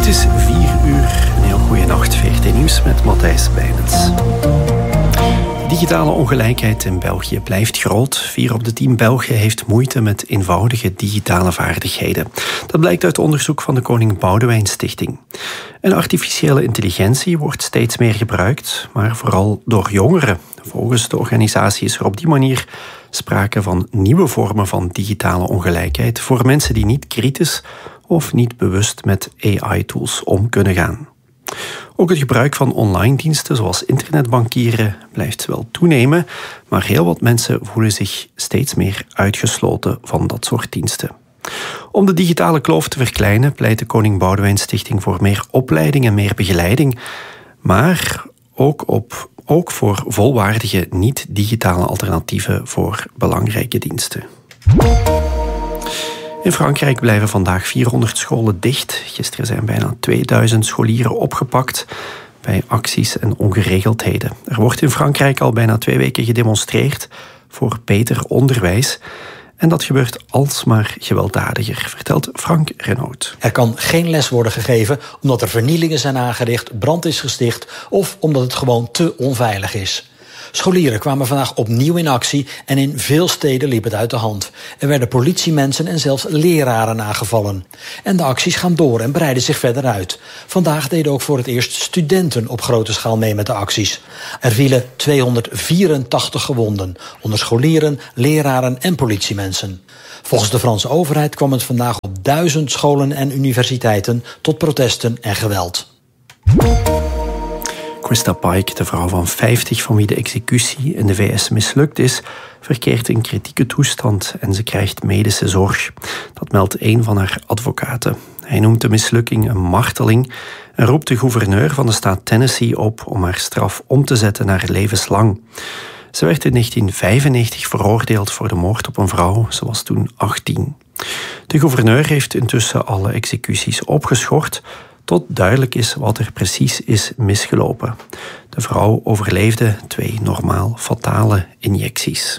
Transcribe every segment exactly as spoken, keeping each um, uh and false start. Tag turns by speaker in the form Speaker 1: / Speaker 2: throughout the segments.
Speaker 1: Het is vier uur. Een heel goede nacht. V R T Nieuws met Matthijs Bijnens. De digitale ongelijkheid in België blijft groot. Vier op de tien Belgen heeft moeite met eenvoudige digitale vaardigheden. Dat blijkt uit onderzoek van de Koning Boudewijn Stichting. En artificiële intelligentie wordt steeds meer gebruikt, maar vooral door jongeren. Volgens de organisatie is er op die manier sprake van nieuwe vormen van digitale ongelijkheid voor mensen die niet kritisch of niet bewust met A I-tools om kunnen gaan. Ook het gebruik van online diensten zoals internetbankieren blijft wel toenemen, maar heel wat mensen voelen zich steeds meer uitgesloten van dat soort diensten. Om de digitale kloof te verkleinen pleit de Koning Boudewijn Stichting voor meer opleiding en meer begeleiding, maar ook, op, ook voor volwaardige niet-digitale alternatieven voor belangrijke diensten. In Frankrijk blijven vandaag vierhonderd scholen dicht. Gisteren zijn bijna tweeduizend scholieren opgepakt bij acties en ongeregeldheden. Er wordt in Frankrijk al bijna twee weken gedemonstreerd voor beter onderwijs. En dat gebeurt alsmaar gewelddadiger, vertelt Frank Renaud.
Speaker 2: Er kan geen les worden gegeven omdat er vernielingen zijn aangericht, brand is gesticht of omdat het gewoon te onveilig is. Scholieren kwamen vandaag opnieuw in actie en in veel steden liep het uit de hand. Er werden politiemensen en zelfs leraren aangevallen. En de acties gaan door en breiden zich verder uit. Vandaag deden ook voor het eerst studenten op grote schaal mee met de acties. Er vielen tweehonderdvierentachtig gewonden, onder scholieren, leraren en politiemensen. Volgens de Franse overheid kwam het vandaag op duizend scholen en universiteiten tot protesten en geweld.
Speaker 1: Krista Pike, de vrouw van vijftig van wie de executie in de V S mislukt is, verkeert in kritieke toestand en ze krijgt medische zorg. Dat meldt een van haar advocaten. Hij noemt de mislukking een marteling en roept de gouverneur van de staat Tennessee op om haar straf om te zetten naar levenslang. Ze werd in negentien vijfennegentig veroordeeld voor de moord op een vrouw. Ze was toen achttien. De gouverneur heeft intussen alle executies opgeschort, tot duidelijk is wat er precies is misgelopen. De vrouw overleefde twee normaal fatale injecties.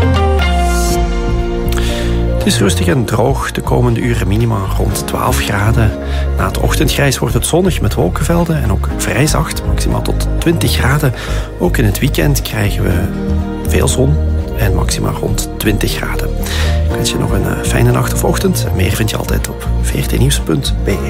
Speaker 1: Het is rustig en droog. De komende uren minima rond twaalf graden. Na het ochtendgrijs wordt het zonnig met wolkenvelden en ook vrij zacht, maximaal tot twintig graden. Ook in het weekend krijgen we veel zon en maximaal rond twintig graden. Ik wens je nog een fijne nacht of ochtend. Meer vind je altijd op v r t nieuws punt b e.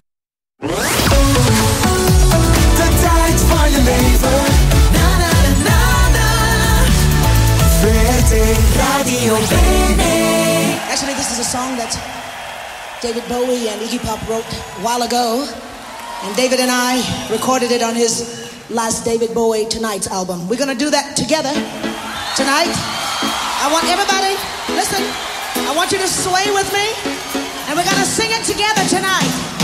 Speaker 3: Actually, this is a song that David Bowie and Iggy Pop wrote a while ago. And David and I recorded it on his last David Bowie Tonight's album. We're going to do that together tonight. I want everybody, listen, I want you to sway with me. And we're going to sing it together tonight.